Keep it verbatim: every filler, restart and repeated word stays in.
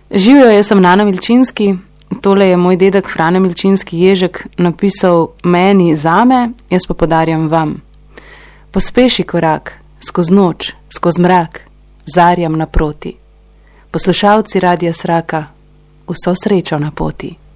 Živijo, jaz sem Nana Milčinski, tole je moj dedek Frane Milčinski Ježek napisal meni zame, jaz pa podarjam vam. Pospeši korak, skoz noč, skoz mrak, zarjam naproti. Poslušalci Radia Sraka, vso srečo na poti.